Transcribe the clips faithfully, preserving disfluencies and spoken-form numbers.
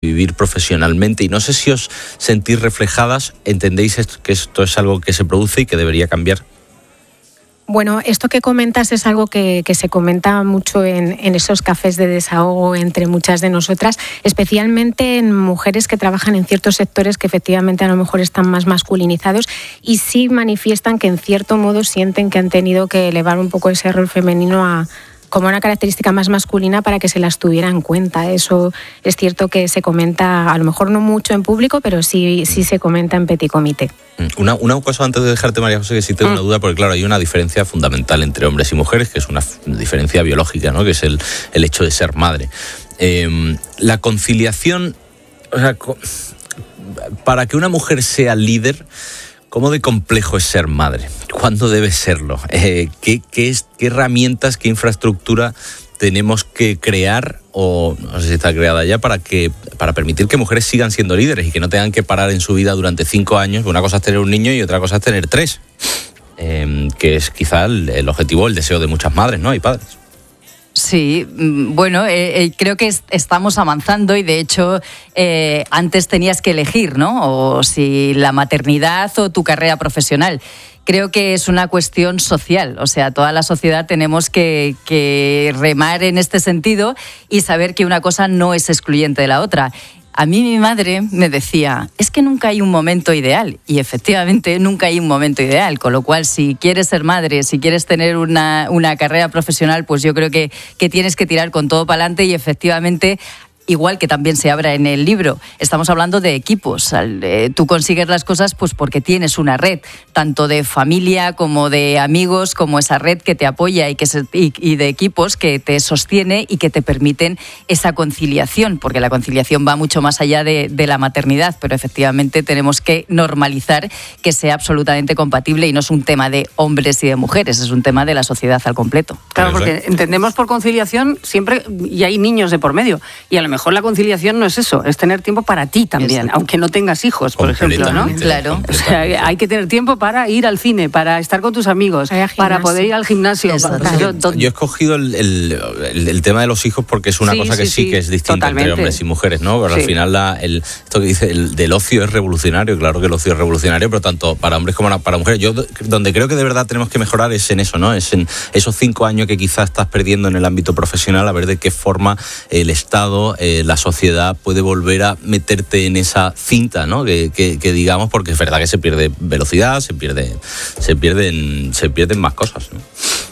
vivir profesionalmente, y no sé si os sentís reflejadas, entendéis esto, que esto es algo que se produce y que debería cambiar. Bueno, esto que comentas es algo que, que se comenta mucho en, en esos cafés de desahogo entre muchas de nosotras, especialmente en mujeres que trabajan en ciertos sectores que efectivamente a lo mejor están más masculinizados y sí manifiestan que en cierto modo sienten que han tenido que elevar un poco ese rol femenino a como una característica más masculina para que se las tuviera en cuenta. Eso es cierto que se comenta, a lo mejor no mucho en público, pero sí, sí se comenta en petit comité. Una, una cosa antes de dejarte, María José, que sí tengo mm. una duda, porque claro, hay una diferencia fundamental entre hombres y mujeres, que es una diferencia biológica, ¿no? Que es el, el hecho de ser madre. Eh, la conciliación, o sea, para que una mujer sea líder, ¿cómo de complejo es ser madre? ¿Cuándo debe serlo? Eh, ¿qué, qué, es, ¿Qué herramientas, qué infraestructura tenemos que crear, o no sé si está creada ya, para que para permitir que mujeres sigan siendo líderes y que no tengan que parar en su vida durante cinco años? Una cosa es tener un niño y otra cosa es tener tres, eh, que es quizá el, el objetivo, el deseo de muchas madres, ¿no? Y padres. Sí, bueno, eh, eh, creo que es, estamos avanzando y de hecho eh, antes tenías que elegir, ¿no? O si la maternidad o tu carrera profesional. Creo que es una cuestión social, o sea, toda la sociedad tenemos que, que remar en este sentido y saber que una cosa no es excluyente de la otra. A mí mi madre me decía, es que nunca hay un momento ideal, y efectivamente nunca hay un momento ideal, con lo cual si quieres ser madre, si quieres tener una, una carrera profesional, pues yo creo que, que tienes que tirar con todo para adelante y efectivamente, igual que también se habla en el libro, estamos hablando de equipos. Tú consigues las cosas pues porque tienes una red, tanto de familia como de amigos, como esa red que te apoya y, que se, y, y de equipos que te sostiene y que te permiten esa conciliación, porque la conciliación va mucho más allá de, de la maternidad, pero efectivamente tenemos que normalizar que sea absolutamente compatible y no es un tema de hombres y de mujeres, es un tema de la sociedad al completo. Claro, porque entendemos por conciliación siempre, y hay niños de por medio, y a lo mejor la conciliación no es eso, es tener tiempo para ti también, Exacto. aunque no tengas hijos, por ejemplo, ¿no? Claro. O sea, hay que tener tiempo para ir al cine, para estar con tus amigos, para poder ir al gimnasio. Para, yo, yo he escogido el, el, el, el tema de los hijos porque es una sí, cosa que sí, sí que es distinta totalmente. Entre hombres y mujeres, ¿no? Pero sí. al final la, el, esto que dice el del ocio es revolucionario, claro que el ocio es revolucionario, pero tanto para hombres como para mujeres. Yo donde creo que de verdad tenemos que mejorar es en eso, ¿no? Es en esos cinco años que quizás estás perdiendo en el ámbito profesional, a ver de qué forma el Estado, eh, la sociedad puede volver a meterte en esa cinta, ¿no? Que, que, que digamos, porque es verdad que se pierde velocidad, se pierde, se pierden, se pierden más cosas, ¿no?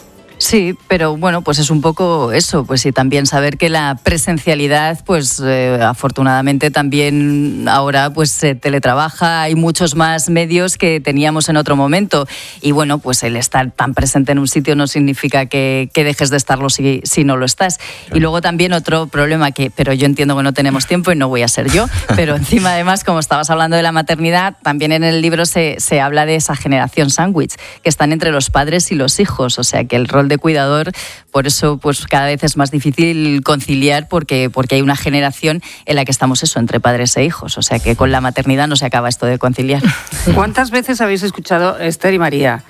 Sí, pero bueno, pues es un poco eso, pues y también saber que la presencialidad, pues eh, afortunadamente también ahora pues se teletrabaja, hay muchos más medios que teníamos en otro momento y bueno, pues el estar tan presente en un sitio no significa que, que dejes de estarlo si, si no lo estás. Claro. Y luego también otro problema que, pero yo entiendo que no tenemos tiempo y no voy a ser yo, pero encima además, como estabas hablando de la maternidad, también en el libro se, se habla de esa generación sándwich, que están entre los padres y los hijos, o sea que el rol de cuidador, por eso pues cada vez es más difícil conciliar porque, porque hay una generación en la que estamos eso, entre padres e hijos, o sea que con la maternidad no se acaba esto de conciliar. ¿Cuántas veces habéis escuchado, Esther y María,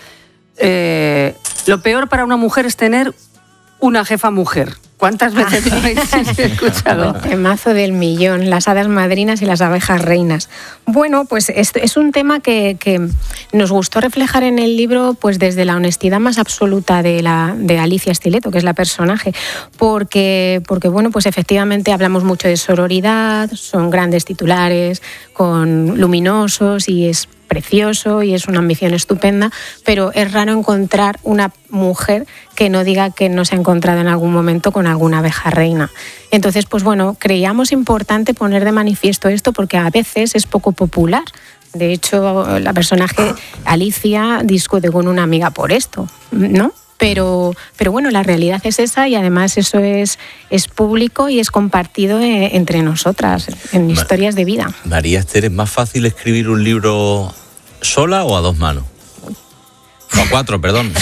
eh, lo peor para una mujer es tener una jefa mujer? ¿Cuántas veces habéis escuchado? El temazo del millón, las hadas madrinas y las abejas reinas. Bueno, pues es, es un tema que, que nos gustó reflejar en el libro pues desde la honestidad más absoluta de, la, de Alicia Stiletto, que es la personaje, porque, porque bueno, pues efectivamente hablamos mucho de sororidad, son grandes titulares, con luminosos y es precioso y es una ambición estupenda, pero es raro encontrar una mujer que no diga que no se ha encontrado en algún momento con alguna abeja reina. Entonces, pues bueno, creíamos importante poner de manifiesto esto porque a veces es poco popular. De hecho, la personaje Alicia discute con una amiga por esto, ¿no? Pero, pero bueno, la realidad es esa y además eso es, es público y es compartido eh, entre nosotras en Ma- historias de vida. María Esther, ¿es más fácil escribir un libro sola o a dos manos? O a cuatro, perdón.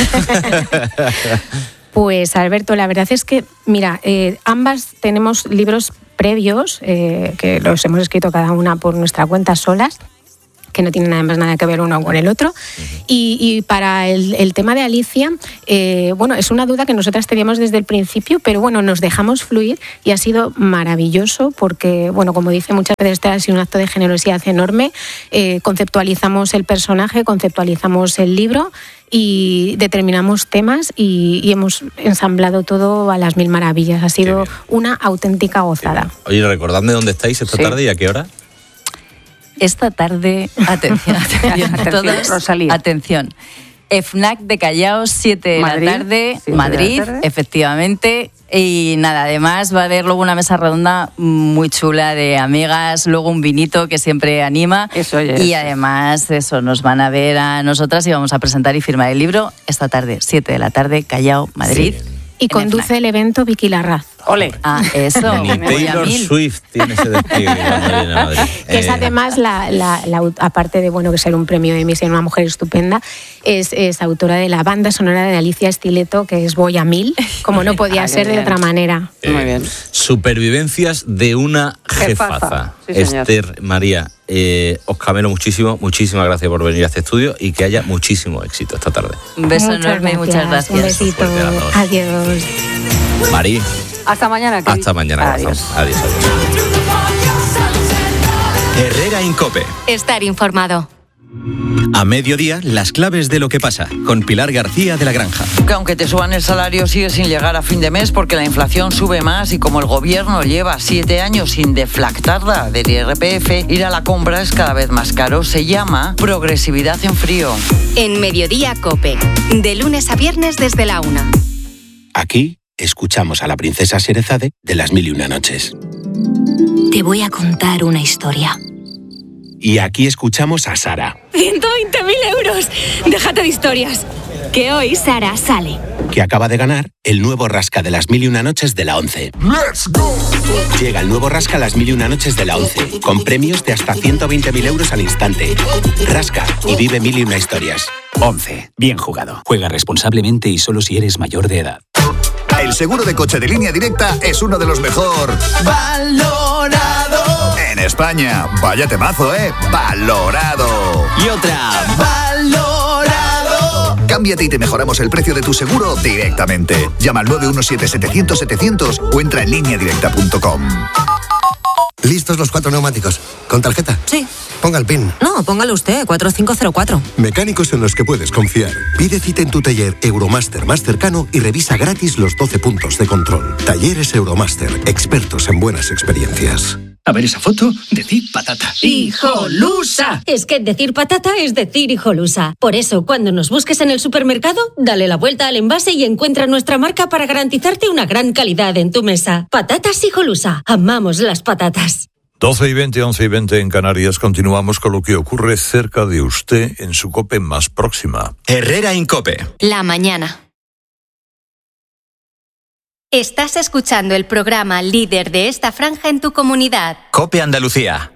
Pues Alberto, la verdad es que, mira, eh, ambas tenemos libros previos, eh, que los hemos escrito cada una por nuestra cuenta solas, que no tienen además nada que ver uno con el otro. Y, y para el, el tema de Alicia, eh, bueno, es una duda que nosotras teníamos desde el principio, pero bueno, nos dejamos fluir y ha sido maravilloso porque, bueno, como dice muchas veces, este ha sido un acto de generosidad enorme. Eh, conceptualizamos el personaje, conceptualizamos el libro y determinamos temas y, y hemos ensamblado todo a las mil maravillas. Ha sido una auténtica gozada. Oye, recordadme dónde estáis esta sí. tarde y a qué hora. Esta tarde, atención, atención, atención todos, Rosalía. Atención. FNAC de Callao, siete de Madrid, la tarde, siete Madrid, de la tarde. Efectivamente. Y nada, además va a haber luego una mesa redonda muy chula de amigas, luego un vinito que siempre anima. Eso es. Y además, eso, nos van a ver a nosotras y vamos a presentar y firmar el libro esta tarde, siete de la tarde, Callao, Madrid. Sí. Y conduce el evento Vicky Larraz. Ole. Ah, eso. Ni Taylor Swift tiene ese despliegue cuando viene a Madrid. Que es Eh, además, la, la, la, aparte de bueno que ser un premio de Emmy, una mujer estupenda, es, es autora de la banda sonora de Alicia Stiletto, que es Voy a Mil, como no podía Ah, ser de bien. otra manera. eh, Muy bien. Supervivencias de una jefaza. Jefaza, sí, señor. Esther, María, eh, os camelo muchísimo, muchísimas gracias por venir a este estudio y que haya muchísimo éxito esta tarde. Un beso Muchas enorme y muchas gracias. Un besito. Fuerte a todos. Adiós. Marí, Hasta mañana. Kevin. hasta mañana. Adiós. corazón. Adiós, adiós. Herrera Incope. Estar informado. A mediodía, las claves de lo que pasa, con Pilar García de la Granja. Que aunque te suban el salario sigue sin llegar a fin de mes porque la inflación sube más y como el gobierno lleva siete años sin deflactarla del I R P F, ir a la compra es cada vez más caro. Se llama progresividad en frío. En Mediodía Cope. De lunes a viernes desde la una. Aquí escuchamos a la princesa Sherezade de Las Mil y Una Noches. Te voy a contar una historia. Y aquí escuchamos a Sara, ¡ciento veinte mil euros! Déjate de historias. Que hoy Sara sale. que acaba de ganar el nuevo Rasca de Las Mil y Una Noches de la ONCE. Llega el nuevo Rasca Las Mil y Una Noches de la ONCE, con premios de hasta ciento veinte mil euros al instante. Rasca y vive mil y una historias. ONCE. Bien jugado. Juega responsablemente y solo si eres mayor de edad. El seguro de coche de Línea Directa es uno de los mejor valorado en España. Vaya temazo, ¿eh? Valorado. Y otra. Valorado. Cámbiate y te mejoramos el precio de tu seguro directamente. Llama al nueve uno siete, setecientos, setecientos o entra en línea directa punto com. ¿Listos los cuatro neumáticos? ¿Con tarjeta? Sí. Ponga el PIN. No, póngalo usted, cuatro cinco cero cuatro. Mecánicos en los que puedes confiar. Pide cita en tu taller Euromaster más cercano y revisa gratis los doce puntos de control. Talleres Euromaster, expertos en buenas experiencias. A ver esa foto, decir patata. ¡Hijolusa! Es que decir patata es decir hijolusa. Por eso, cuando nos busques en el supermercado, dale la vuelta al envase y encuentra nuestra marca para garantizarte una gran calidad en tu mesa. Patatas Hijolusa. Amamos las patatas. doce y veinte, once y veinte en Canarias. Continuamos con lo que ocurre cerca de usted en su COPE más próxima. Herrera Incope. La mañana. Estás escuchando el programa líder de esta franja en tu comunidad. COPE Andalucía.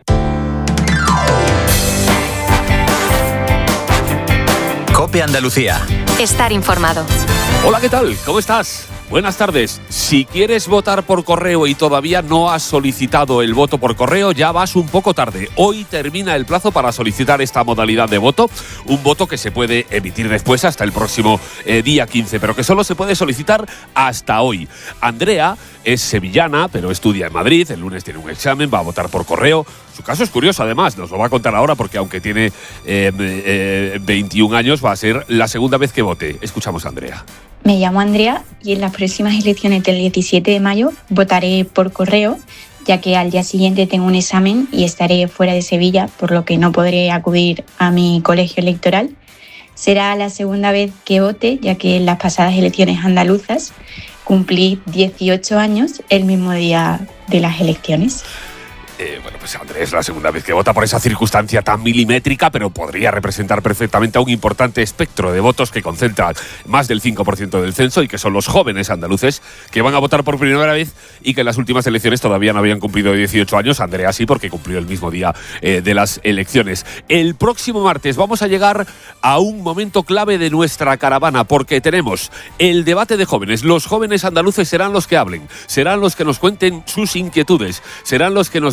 COPE Andalucía. Estar informado. Hola, ¿qué tal? ¿Cómo estás? Buenas tardes. Si quieres votar por correo y todavía no has solicitado el voto por correo, ya vas un poco tarde. Hoy termina el plazo para solicitar esta modalidad de voto, un voto que se puede emitir después hasta el próximo eh, día quince, pero que solo se puede solicitar hasta hoy. Andrea es sevillana, pero estudia en Madrid, el lunes tiene un examen, va a votar por correo. Su caso es curioso, además, nos lo va a contar ahora porque aunque tiene eh, eh, veintiún años, va a ser la segunda vez que vote. Escuchamos a Andrea. Me llamo Andrea y en las próximas elecciones del diecisiete de mayo votaré por correo, ya que al día siguiente tengo un examen y estaré fuera de Sevilla, por lo que no podré acudir a mi colegio electoral. Será la segunda vez que vote, ya que en las pasadas elecciones andaluzas cumplí dieciocho años el mismo día de las elecciones. Eh, bueno, pues Andrés es la segunda vez que vota por esa circunstancia tan milimétrica, pero podría representar perfectamente a un importante espectro de votos que concentra más del cinco por ciento del censo y que son los jóvenes andaluces que van a votar por primera vez y que en las últimas elecciones todavía no habían cumplido dieciocho años. Andrea sí, porque cumplió el mismo día eh, de las elecciones. El próximo martes vamos a llegar a un momento clave de nuestra caravana porque tenemos el debate de jóvenes. Los jóvenes andaluces serán los que hablen, serán los que nos cuenten sus inquietudes, serán los que nos digan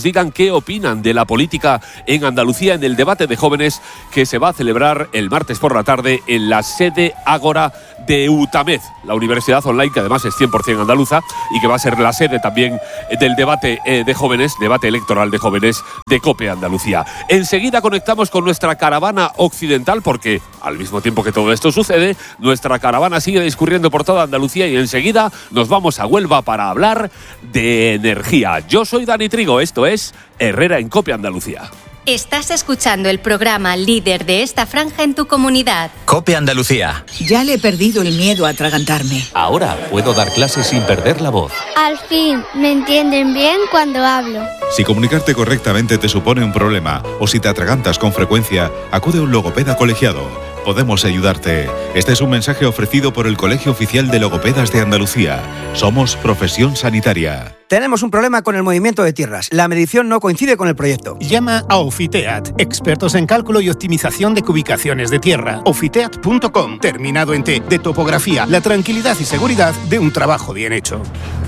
digan qué opinan de la política en Andalucía en el debate de jóvenes que se va a celebrar el martes por la tarde en la sede Ágora de UTAMED, la universidad online que además es cien por ciento andaluza y que va a ser la sede también del debate eh, de jóvenes, debate electoral de jóvenes de COPE Andalucía. Enseguida conectamos con nuestra caravana occidental porque al mismo tiempo que todo esto sucede, nuestra caravana sigue discurriendo por toda Andalucía y enseguida nos vamos a Huelva para hablar de energía. Yo soy Dani Trigo, esto es Herrera en COPE Andalucía. Estás escuchando el programa líder de esta franja en tu comunidad. COPE Andalucía. Ya le he perdido el miedo a atragantarme. Ahora puedo dar clases sin perder la voz. Al fin, me entienden bien cuando hablo. Si comunicarte correctamente te supone un problema o si te atragantas con frecuencia, acude a un logopeda colegiado. Podemos ayudarte. Este es un mensaje ofrecido por el Colegio Oficial de Logopedas de Andalucía. Somos profesión sanitaria. Tenemos un problema con el movimiento de tierras. La medición no coincide con el proyecto. Llama a Ofiteat, expertos en cálculo y optimización de cubicaciones de tierra. Ofiteat punto com, terminado en T, de topografía, la tranquilidad y seguridad de un trabajo bien hecho.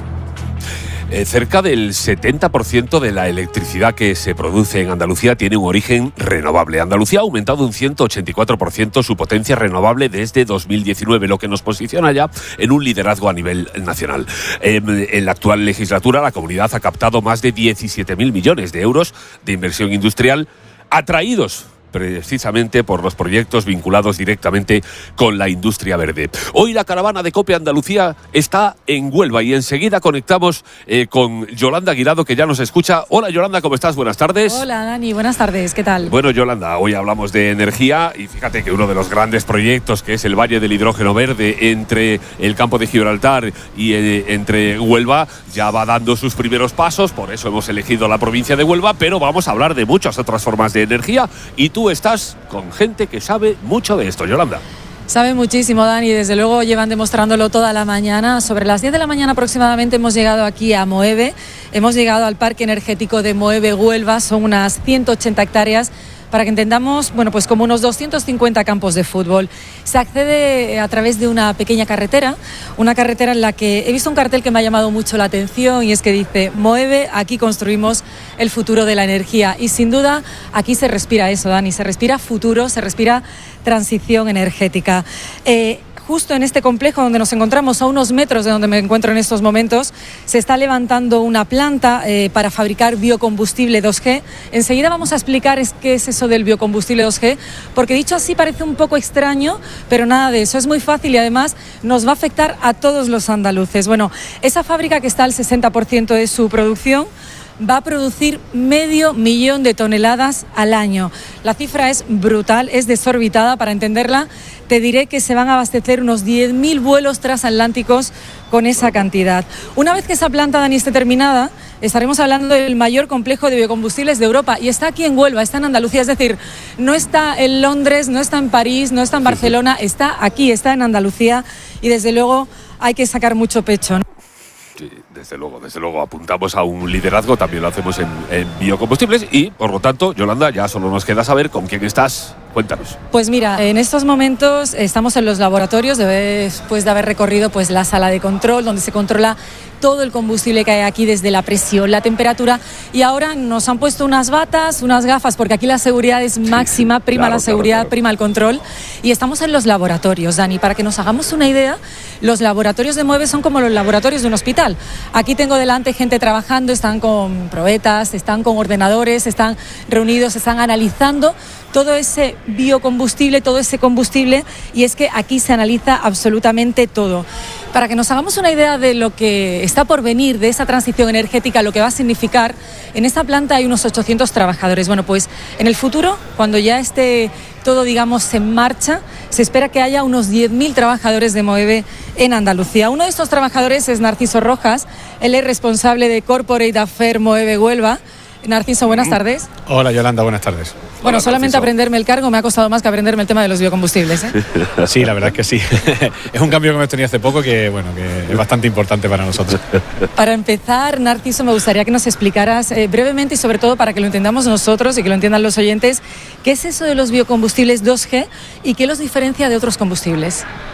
Eh, cerca del setenta por ciento de la electricidad que se produce en Andalucía tiene un origen renovable. Andalucía ha aumentado un ciento ochenta y cuatro por ciento su potencia renovable desde dos mil diecinueve, lo que nos posiciona ya en un liderazgo a nivel nacional. Eh, en la actual legislatura, la comunidad ha captado más de diecisiete mil millones de euros de inversión industrial atraídos precisamente por los proyectos vinculados directamente con la industria verde. Hoy la caravana de COPE Andalucía está en Huelva y enseguida conectamos eh, con Yolanda Guirado, que ya nos escucha. Hola Yolanda, ¿cómo estás? Buenas tardes. Hola Dani, buenas tardes, ¿qué tal? Bueno Yolanda, hoy hablamos de energía y fíjate que uno de los grandes proyectos, que es el Valle del Hidrógeno Verde entre el campo de Gibraltar y eh, entre Huelva, ya va dando sus primeros pasos, por eso hemos elegido la provincia de Huelva, pero vamos a hablar de muchas otras formas de energía y tú Tú estás con gente que sabe mucho de esto, Yolanda. Sabe muchísimo, Dani, desde luego llevan demostrándolo toda la mañana. Sobre las diez de la mañana aproximadamente hemos llegado aquí a Moeve, hemos llegado al Parque Energético de Moeve Huelva, son unas ciento ochenta hectáreas, para que entendamos, bueno, pues como unos doscientos cincuenta campos de fútbol. Se accede a través de una pequeña carretera, una carretera en la que he visto un cartel que me ha llamado mucho la atención y es que dice, Moeve, aquí construimos el futuro de la energía. Y sin duda, aquí se respira eso, Dani, se respira futuro, se respira transición energética. Eh, Justo en este complejo donde nos encontramos, a unos metros de donde me encuentro en estos momentos, se está levantando una planta eh, para fabricar biocombustible dos G. Enseguida vamos a explicar es, qué es eso del biocombustible dos G, porque dicho así parece un poco extraño, pero nada de eso, es muy fácil y además nos va a afectar a todos los andaluces. Bueno, esa fábrica que está al sesenta por ciento de su producción va a producir medio millón de toneladas al año. La cifra es brutal, es desorbitada. Para entenderla, te diré que se van a abastecer unos diez mil vuelos transatlánticos con esa cantidad. Una vez que esa planta, Dani, esté terminada, estaremos hablando del mayor complejo de biocombustibles de Europa y está aquí en Huelva, está en Andalucía, es decir, no está en Londres, no está en París, no está en Barcelona, está aquí, está en Andalucía y desde luego hay que sacar mucho pecho, ¿no? Sí, desde luego, desde luego apuntamos a un liderazgo, también lo hacemos en, en biocombustibles y, por lo tanto, Yolanda, ya solo nos queda saber con quién estás. Cuéntanos. Pues mira, en estos momentos estamos en los laboratorios después de haber recorrido pues la sala de control donde se controla todo el combustible que hay aquí, desde la presión, la temperatura, y ahora nos han puesto unas batas, unas gafas, porque aquí la seguridad es máxima, sí, prima claro, la seguridad, claro, claro. prima el control, y estamos en los laboratorios, Dani. Para que nos hagamos una idea, los laboratorios de Moeve son como los laboratorios de un hospital. Aquí tengo delante gente trabajando, están con probetas, están con ordenadores, están reunidos, están analizando todo ese biocombustible, todo ese combustible, y es que aquí se analiza absolutamente todo. Para que nos hagamos una idea de lo que está por venir, de esa transición energética, lo que va a significar, en esta planta hay unos ochocientos trabajadores. Bueno, pues en el futuro, cuando ya esté todo, digamos, en marcha, se espera que haya unos diez mil trabajadores de Moeve en Andalucía. Uno de estos trabajadores es Narciso Rojas, él es responsable de Corporate Affairs Moeve Huelva. Narciso, buenas tardes. Hola Yolanda, buenas tardes. Bueno, Hola, solamente Narciso. Aprenderme el cargo me ha costado más que aprenderme el tema de los biocombustibles, ¿eh? Sí, la verdad es que sí. Es un cambio que hemos tenido hace poco que, bueno, que es bastante importante para nosotros. Para empezar, Narciso, me gustaría que nos explicaras eh, brevemente y sobre todo para que lo entendamos nosotros y que lo entiendan los oyentes, ¿qué es eso de los biocombustibles dos G y qué los diferencia de otros combustibles?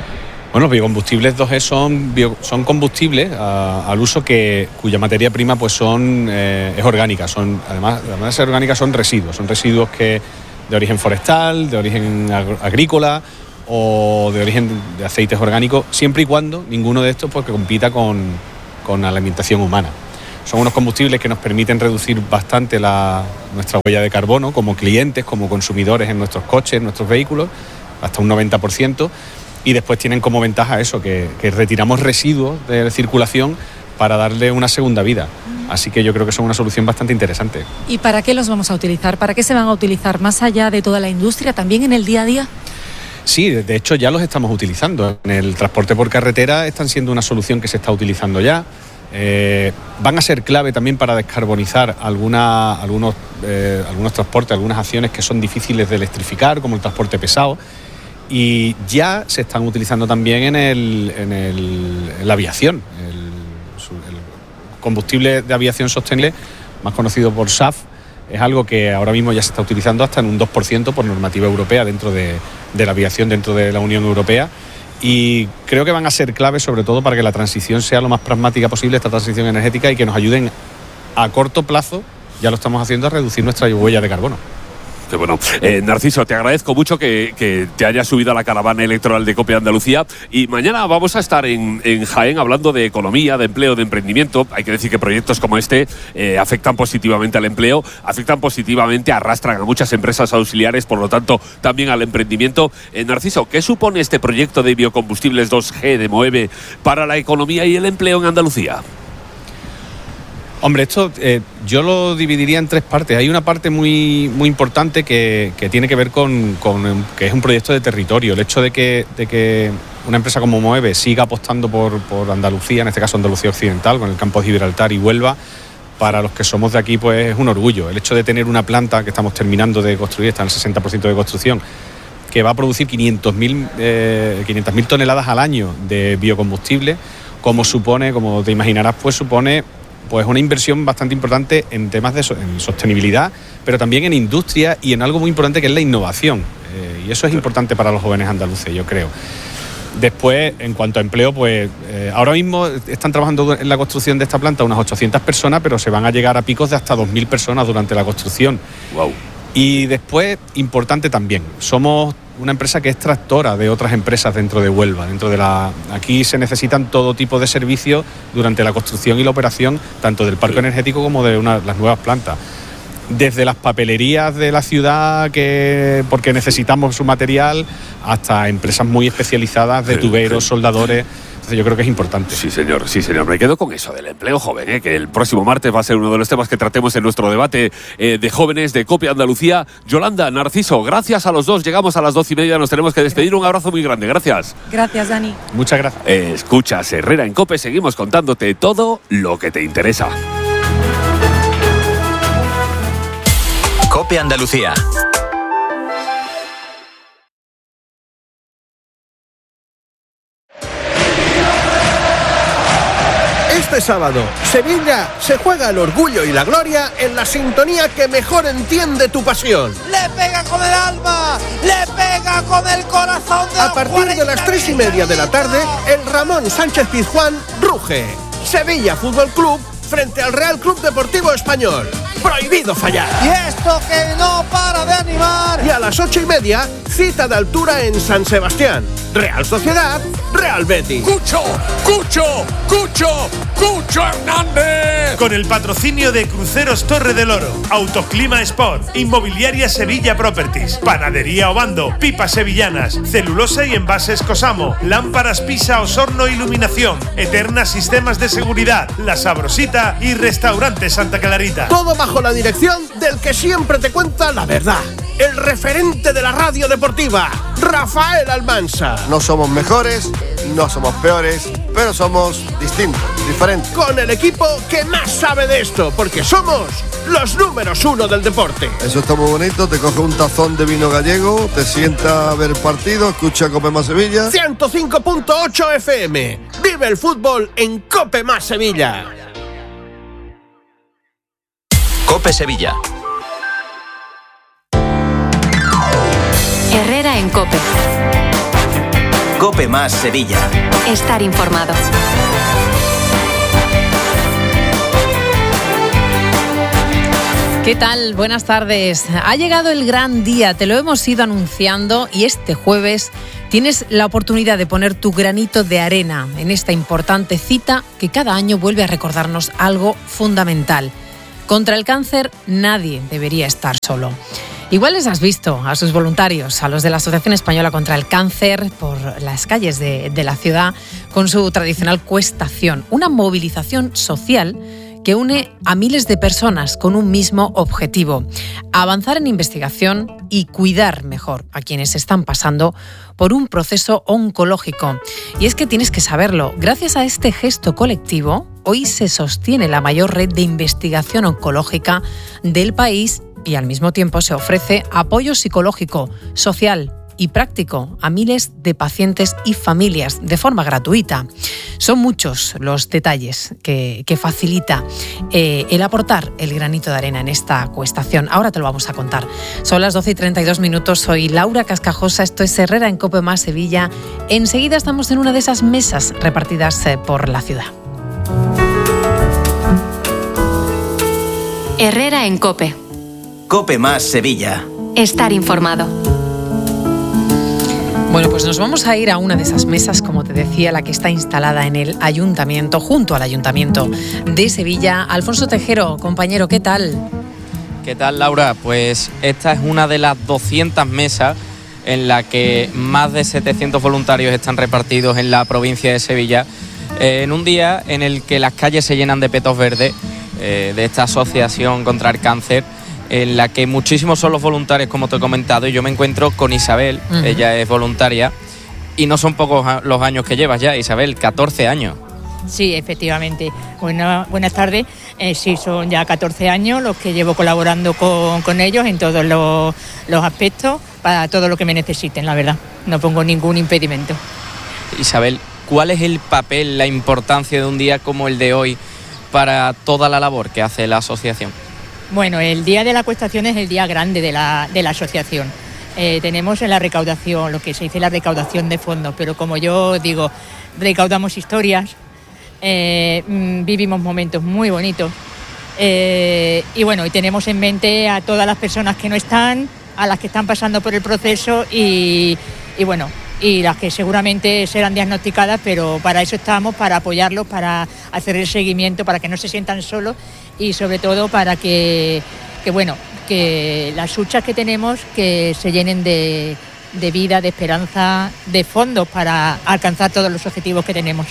Bueno, los biocombustibles dos G son, bio, son combustibles a, al uso que, cuya materia prima pues son, eh, es orgánica. Son, además, además de ser orgánica, son residuos. Son residuos que de origen forestal, de origen agrícola o de origen de aceites orgánicos, siempre y cuando ninguno de estos pues, que compita con, con la alimentación humana. Son unos combustibles que nos permiten reducir bastante la, nuestra huella de carbono como clientes, como consumidores en nuestros coches, en nuestros vehículos, hasta un noventa por ciento. Y después tienen como ventaja eso, que, que retiramos residuos de circulación para darle una segunda vida. Así que yo creo que son una solución bastante interesante. ¿Y para qué los vamos a utilizar? ¿Para qué se van a utilizar más allá de toda la industria, también en el día a día? Sí, de hecho ya los estamos utilizando. En el transporte por carretera están siendo una solución que se está utilizando ya. Eh, van a ser clave también para descarbonizar alguna, algunos, eh, algunos transportes, algunas acciones que son difíciles de electrificar, como el transporte pesado. Y ya se están utilizando también en, el, en, el, en la aviación. El, el combustible de aviación sostenible, más conocido por S A F, es algo que ahora mismo ya se está utilizando hasta en un dos por ciento por normativa europea dentro de, de la aviación, dentro de la Unión Europea. Y creo que van a ser claves sobre todo para que la transición sea lo más pragmática posible, esta transición energética, y que nos ayuden a corto plazo, ya lo estamos haciendo, a reducir nuestra huella de carbono. Qué bueno. Eh, Narciso, te agradezco mucho que, que te hayas subido a la caravana electoral de COPE Andalucía, y mañana vamos a estar en, en Jaén hablando de economía, de empleo, de emprendimiento. Hay que decir que proyectos como este eh, afectan positivamente al empleo, afectan positivamente, arrastran a muchas empresas auxiliares, por lo tanto también al emprendimiento. Eh, Narciso, ¿qué supone este proyecto de biocombustibles dos G de Moeve para la economía y el empleo en Andalucía? Hombre, esto eh, yo lo dividiría en tres partes. Hay una parte muy, muy importante que, que tiene que ver con, con que es un proyecto de territorio. El hecho de que, de que una empresa como Moeve siga apostando por, por Andalucía, en este caso Andalucía Occidental, con el campo de Gibraltar y Huelva, para los que somos de aquí pues es un orgullo. El hecho de tener una planta que estamos terminando de construir, está en el sesenta por ciento de construcción, que va a producir quinientas mil eh, toneladas al año de biocombustible, como supone, como te imaginarás, pues supone pues una inversión bastante importante en temas de so- en sostenibilidad, pero también en industria y en algo muy importante que es la innovación. Eh, y eso es importante para los jóvenes andaluces, yo creo. Después, en cuanto a empleo, pues eh, ahora mismo están trabajando en la construcción de esta planta unas ochocientas personas, pero se van a llegar a picos de hasta dos mil personas durante la construcción. Wow. Y después, importante también, somos una empresa que es tractora de otras empresas dentro de Huelva. Dentro de la, aquí se necesitan todo tipo de servicios durante la construcción y la operación, tanto del parque energético como de una, las nuevas plantas. Desde las papelerías de la ciudad, que porque necesitamos su material, hasta empresas muy especializadas de tuberos, soldadores. Entonces yo creo que es importante. Sí, señor, sí, señor. Me quedo con eso del empleo joven, ¿eh? Que el próximo martes va a ser uno de los temas que tratemos en nuestro debate eh, de jóvenes de COPE Andalucía. Yolanda, Narciso, gracias a los dos. Llegamos a las doce y media, nos tenemos que despedir. Un abrazo muy grande, gracias. Gracias, Dani. Muchas gracias. Eh, escuchas Herrera en COPE, seguimos contándote todo lo que te interesa. COPE Andalucía. Este sábado, Sevilla se juega el orgullo y la gloria en la sintonía que mejor entiende tu pasión. ¡Le pega con el alma! ¡Le pega con el corazón! De A partir de las tres y media de la tarde, el Ramón Sánchez Pizjuán ruge. Sevilla Fútbol Club frente al Real Club Deportivo Español. Prohibido fallar. Y esto que no para de animar. Y a las ocho y media, cita de altura en San Sebastián. Real Sociedad, Real Betis. ¡Cucho! ¡Cucho! ¡Cucho! ¡Cucho Hernández! Con el patrocinio de Cruceros Torre del Oro, Autoclima Sport, Inmobiliaria Sevilla Properties, Panadería Obando, Pipas Sevillanas, Celulosa y Envases Cosamo, Lámparas Pisa Osorno Iluminación, Eterna Sistemas de Seguridad, La Sabrosita y Restaurante Santa Clarita. Todo bajo la dirección del que siempre te cuenta la verdad, el referente de la radio deportiva, Rafael Almansa. No somos mejores, no somos peores, pero somos distintos, diferentes. Con el equipo que más sabe de esto, porque somos los números uno del deporte. Eso está muy bonito, te coge un tazón de vino gallego, te sienta a ver partido, escucha Cope Más Sevilla. ciento cinco punto ocho F M. Vive el fútbol en Cope Más Sevilla. COPE Sevilla. Herrera en COPE. COPE más Sevilla. Estar informado. ¿Qué tal? Buenas tardes. Ha llegado el gran día, te lo hemos ido anunciando y este jueves tienes la oportunidad de poner tu granito de arena en esta importante cita que cada año vuelve a recordarnos algo fundamental. Contra el cáncer nadie debería estar solo. Igual les has visto a sus voluntarios, a los de la Asociación Española contra el Cáncer, por las calles de, de la ciudad con su tradicional cuestación, una movilización social que une a miles de personas con un mismo objetivo: avanzar en investigación y cuidar mejor a quienes están pasando por un proceso oncológico. Y es que tienes que saberlo, gracias a este gesto colectivo, hoy se sostiene la mayor red de investigación oncológica del país y al mismo tiempo se ofrece apoyo psicológico, social y práctico a miles de pacientes y familias de forma gratuita. Son muchos los detalles que, que facilita eh, el aportar el granito de arena en esta cuestación. Ahora te lo vamos a contar. Son las doce y treinta y dos minutos. Soy Laura Cascajosa. Esto es Herrera en COPE más Sevilla. Enseguida estamos en una de esas mesas repartidas eh, por la ciudad. Herrera en COPE. COPE más Sevilla. Estar informado. Bueno, pues nos vamos a ir a una de esas mesas, como te decía, la que está instalada en el Ayuntamiento, junto al Ayuntamiento de Sevilla. Alfonso Tejero, compañero, ¿qué tal? ¿Qué tal, Laura? Pues esta es una de las doscientas mesas en la que más de setecientos voluntarios están repartidos en la provincia de Sevilla, eh, en un día en el que las calles se llenan de petos verdes eh, de esta asociación contra el cáncer, en la que muchísimos son los voluntarios, como te he comentado, y yo me encuentro con Isabel. Uh-huh. Ella es voluntaria y no son pocos los años que llevas ya, Isabel, catorce años. Sí, efectivamente. Bueno, buenas tardes. Eh, sí, son ya catorce años los que llevo colaborando con, con ellos en todos los, los aspectos, para todo lo que me necesiten, la verdad. No pongo ningún impedimento. Isabel, ¿cuál es el papel, la importancia de un día como el de hoy para toda la labor que hace la asociación? Bueno, el día de la cuestación es el día grande de la, de la asociación. Eh, tenemos en la recaudación, lo que se dice la recaudación de fondos, pero como yo digo, recaudamos historias, eh, vivimos momentos muy bonitos eh, y bueno, y tenemos en mente a todas las personas que no están, a las que están pasando por el proceso y, y bueno, y las que seguramente serán diagnosticadas, pero para eso estamos, para apoyarlos, para hacer el seguimiento, para que no se sientan solos y sobre todo para que, que bueno, que las huchas que tenemos que se llenen de, de vida, de esperanza, de fondos para alcanzar todos los objetivos que tenemos.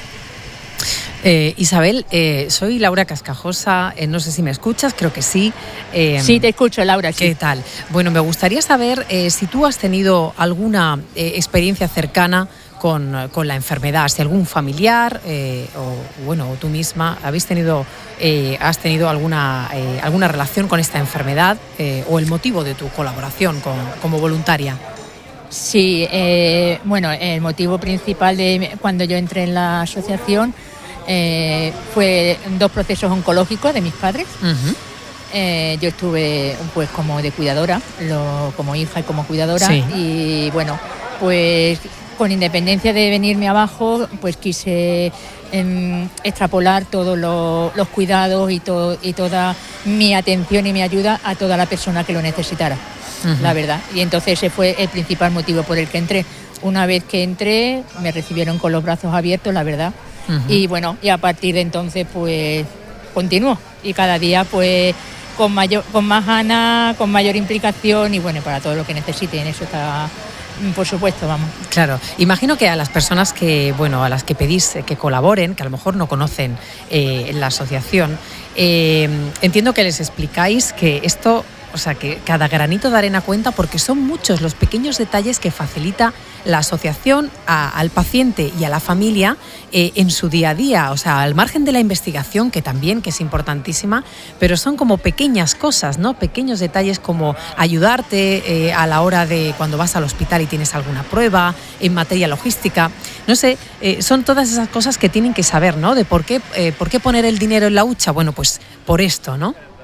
Eh, Isabel, eh, soy Laura Cascajosa, eh, no sé si me escuchas, creo que sí. Eh, sí, te escucho, Laura. Sí. ¿Qué tal? Bueno, me gustaría saber eh, si tú has tenido alguna eh, experiencia cercana con, con la enfermedad, si algún familiar eh, o bueno, o tú misma habéis tenido, eh, has tenido alguna, eh, alguna relación con esta enfermedad eh, o el motivo de tu colaboración con, como voluntaria. Sí, eh, bueno, el motivo principal de cuando yo entré en la asociación Eh, fue dos procesos oncológicos de mis padres. Uh-huh. Eh, yo estuve pues como de cuidadora, lo, como hija y como cuidadora. Sí. Y bueno, pues con independencia de venirme abajo, pues quise eh, extrapolar todos lo, los cuidados y, to, y toda mi atención y mi ayuda a toda la persona que lo necesitara, uh-huh. la verdad. Y entonces ese fue el principal motivo por el que entré. Una vez que entré, me recibieron con los brazos abiertos, la verdad. Uh-huh. Y bueno, y a partir de entonces pues continúo y cada día pues con mayor, con más ganas, con mayor implicación y bueno, para todo lo que necesiten, eso está, por supuesto, vamos. Claro, imagino que a las personas que, bueno, a las que pedís que colaboren, que a lo mejor no conocen eh, la asociación, eh, entiendo que les explicáis que esto, o sea, que cada granito de arena cuenta porque son muchos los pequeños detalles que facilita la asociación a, al paciente y a la familia eh, en su día a día, o sea, al margen de la investigación, que también, que es importantísima, pero son como pequeñas cosas, ¿no? Pequeños detalles como ayudarte eh, a la hora de cuando vas al hospital y tienes alguna prueba, en materia logística, no sé, eh, son todas esas cosas que tienen que saber, ¿no? De por qué, eh, por qué poner el dinero en la hucha, bueno, pues por esto, ¿no?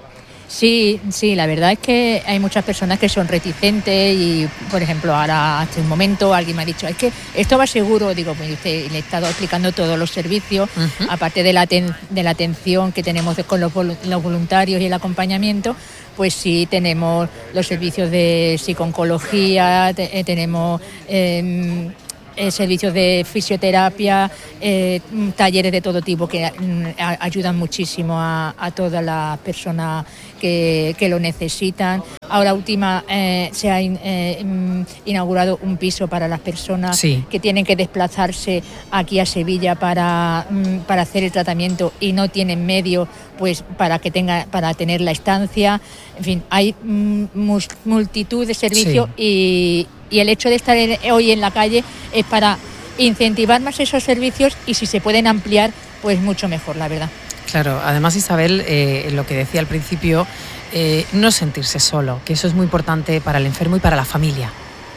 Sí, sí, la verdad es que hay muchas personas que son reticentes y, por ejemplo, ahora hace un momento alguien me ha dicho, es que esto va seguro, digo, pues usted le he estado explicando todos los servicios, uh-huh. aparte de la, ten, de la atención que tenemos con los, los voluntarios y el acompañamiento, pues sí tenemos los servicios de psico-oncología, te, tenemos... Eh, Eh, servicios de fisioterapia, eh, talleres de todo tipo que mm, a, ayudan muchísimo a, a todas las personas que, que lo necesitan. Ahora última eh, se ha in, eh, inaugurado un piso para las personas sí. que tienen que desplazarse aquí a Sevilla para, mm, para hacer el tratamiento y no tienen medios pues para que tenga para tener la estancia. En fin, hay mm, multitud de servicios sí. y Y el hecho de estar en, hoy en la calle es para incentivar más esos servicios y si se pueden ampliar, pues mucho mejor, la verdad. Claro, además Isabel, eh, lo que decía al principio, eh, no sentirse solo, que eso es muy importante para el enfermo y para la familia.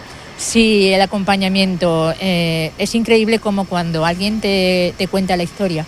Sí, el acompañamiento. Eh, es increíble como cuando alguien te, te cuenta la historia,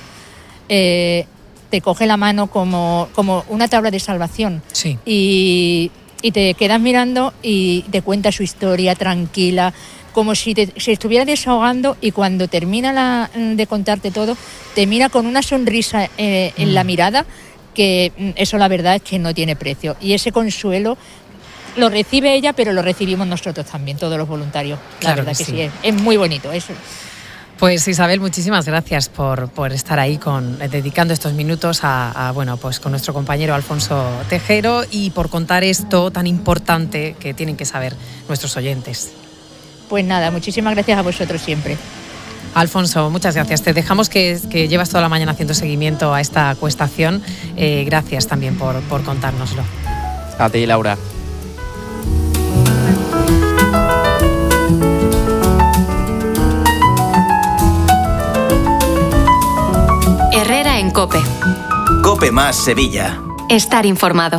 eh, te coge la mano como, como una tabla de salvación. Sí. Y... y te quedas mirando y te cuenta su historia tranquila, como si te, se estuviera desahogando y cuando termina la, de contarte todo, te mira con una sonrisa eh, en mm. la mirada, que eso la verdad es que no tiene precio. Y ese consuelo lo recibe ella, pero lo recibimos nosotros también, todos los voluntarios. La claro verdad que sí, que sí es, es muy bonito eso. Pues Isabel, muchísimas gracias por, por estar ahí con, dedicando estos minutos a, a bueno, pues con nuestro compañero Alfonso Tejero y por contar esto tan importante que tienen que saber nuestros oyentes. Pues nada, muchísimas gracias a vosotros siempre. Alfonso, muchas gracias. Te dejamos que, que llevas toda la mañana haciendo seguimiento a esta acuestación. Eh, gracias también por, por contárnoslo. A ti, Laura. Herrera en COPE. COPE más Sevilla. Estar informado.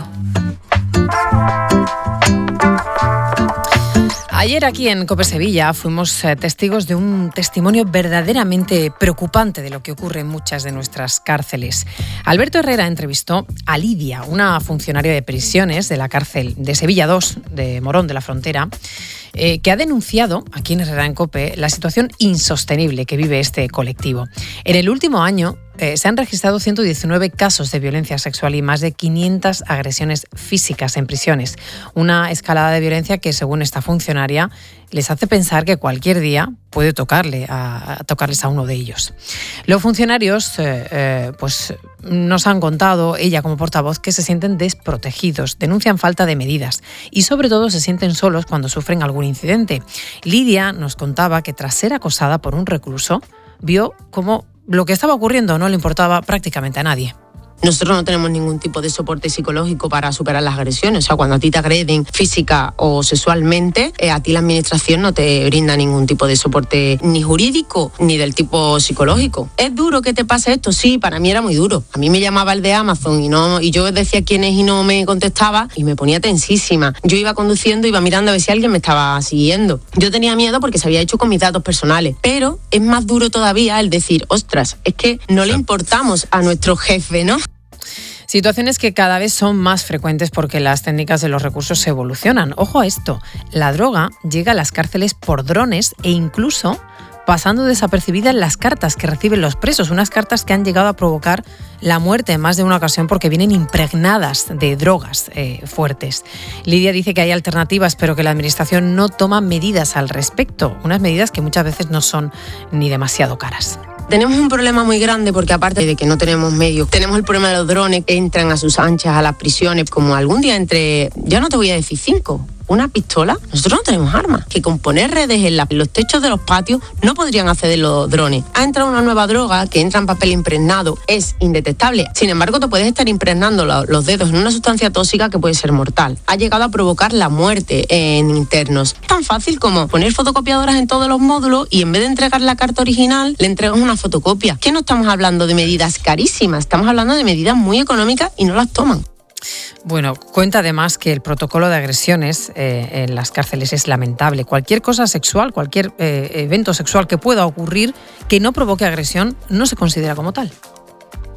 Ayer aquí en COPE Sevilla fuimos testigos de un testimonio verdaderamente preocupante de lo que ocurre en muchas de nuestras cárceles. Alberto Herrera entrevistó a Lidia, una funcionaria de prisiones de la cárcel de Sevilla dos, de Morón de la Frontera, eh, que ha denunciado aquí en Herrera en COPE la situación insostenible que vive este colectivo. En el último año Eh, se han registrado ciento diecinueve casos de violencia sexual y más de quinientas agresiones físicas en prisiones. Una escalada de violencia que, según esta funcionaria, les hace pensar que cualquier día puede tocarle a, a tocarles a uno de ellos. Los funcionarios eh, eh, pues, nos han contado, ella como portavoz, que se sienten desprotegidos, denuncian falta de medidas y sobre todo se sienten solos cuando sufren algún incidente. Lidia nos contaba que tras ser acosada por un recluso, vio cómo lo que estaba ocurriendo no le importaba prácticamente a nadie. Nosotros no tenemos ningún tipo de soporte psicológico para superar las agresiones. O sea, cuando a ti te agreden física o sexualmente, eh, a ti la administración no te brinda ningún tipo de soporte ni jurídico ni del tipo psicológico. ¿Es duro que te pase esto? Sí, para mí era muy duro. A mí me llamaba el de Amazon y no y yo decía quién es y no me contestaba y me ponía tensísima. Yo iba conduciendo, iba mirando a ver si alguien me estaba siguiendo. Yo tenía miedo porque se había hecho con mis datos personales. Pero es más duro todavía el decir, ostras, es que no le importamos a nuestro jefe, ¿no? Situaciones que cada vez son más frecuentes porque las técnicas de los recursos evolucionan. Ojo a esto, la droga llega a las cárceles por drones e incluso pasando desapercibidas las cartas que reciben los presos, unas cartas que han llegado a provocar la muerte en más de una ocasión porque vienen impregnadas de drogas eh, fuertes. Lidia dice que hay alternativas, pero que la administración no toma medidas al respecto, unas medidas que muchas veces no son ni demasiado caras. Tenemos un problema muy grande porque aparte de que no tenemos medios, tenemos el problema de los drones que entran a sus anchas a las prisiones, como algún día entre, ya no te voy a decir cinco, una pistola. Nosotros no tenemos armas. Que con poner redes en, la, en los techos de los patios no podrían acceder los drones. Ha entrado una nueva droga que entra en papel impregnado, es indetectable. Sin embargo, te puedes estar impregnando lo, los dedos en una sustancia tóxica que puede ser mortal. Ha llegado a provocar la muerte en internos. Es tan fácil como poner fotocopiadoras en todos los módulos y en vez de entregar la carta original, le entregas una fotocopia. Que no estamos hablando de medidas carísimas, estamos hablando de medidas muy económicas y no las toman. Bueno, cuenta además que el protocolo de agresiones eh, en las cárceles es lamentable. Cualquier cosa sexual, cualquier eh, evento sexual que pueda ocurrir que no provoque agresión, no se considera como tal.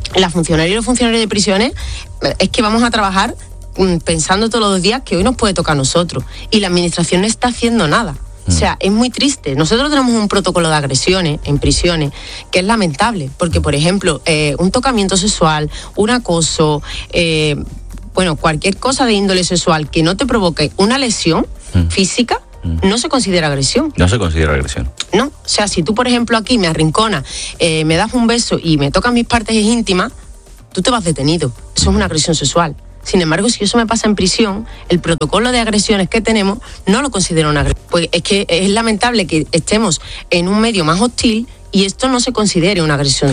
las funcionarias y los funcionarios de prisiones es que vamos a trabajar pensando todos los días que hoy nos puede tocar a nosotros y la administración no está haciendo nada. O sea, es muy triste. Nosotros tenemos un protocolo de agresiones en prisiones que es lamentable, porque, por ejemplo, eh, un tocamiento sexual, un acoso, eh, bueno, cualquier cosa de índole sexual que no te provoque una lesión mm. física, mm. no se considera agresión. No se considera agresión. No, o sea, si tú, por ejemplo, aquí me arrinconas, eh, me das un beso y me tocas mis partes íntimas, tú te vas detenido. Eso es una agresión sexual. Sin embargo, si eso me pasa en prisión, el protocolo de agresiones que tenemos no lo considero una agresión. Pues es que es lamentable que estemos en un medio más hostil y esto no se considere una agresión.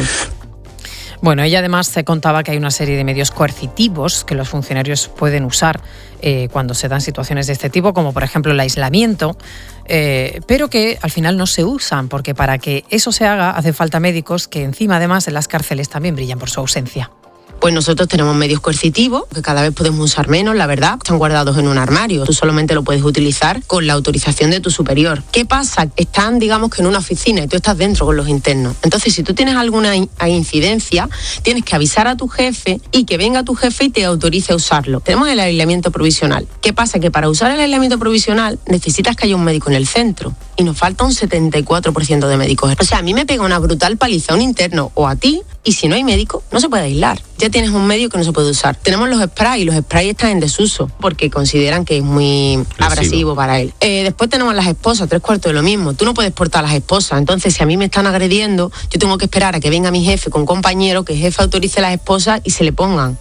Bueno, ella además se contaba que hay una serie de medios coercitivos que los funcionarios pueden usar eh, cuando se dan situaciones de este tipo, como por ejemplo el aislamiento, eh, pero que al final no se usan, porque para que eso se haga hace falta médicos que encima además en las cárceles también brillan por su ausencia. Pues nosotros tenemos medios coercitivos, que cada vez podemos usar menos, la verdad, están guardados en un armario. Tú solamente lo puedes utilizar con la autorización de tu superior. ¿Qué pasa? Están, digamos, que en una oficina y tú estás dentro con los internos. Entonces, si tú tienes alguna in- incidencia, tienes que avisar a tu jefe y que venga tu jefe y te autorice a usarlo. Tenemos el aislamiento provisional. ¿Qué pasa? Que para usar el aislamiento provisional necesitas que haya un médico en el centro y nos falta un setenta y cuatro por ciento de médicos. O sea, a mí me pega una brutal paliza un interno o a ti, y si no hay médico, no se puede aislar. Ya tienes un medio que no se puede usar. Tenemos los sprays, y los sprays están en desuso porque consideran que es muy abrasivo para él. Eh, después tenemos las esposas, tres cuartos de lo mismo. Tú no puedes portar a las esposas. Entonces, si a mí me están agrediendo, yo tengo que esperar a que venga mi jefe con compañero, que el jefe autorice las esposas y se le pongan.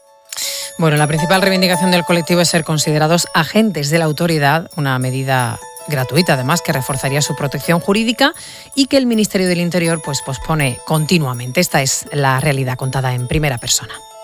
Bueno, la principal reivindicación del colectivo es ser considerados agentes de la autoridad, una medida gratuita además que reforzaría su protección jurídica y que el Ministerio del Interior pues pospone continuamente. Esta es la realidad contada en primera persona.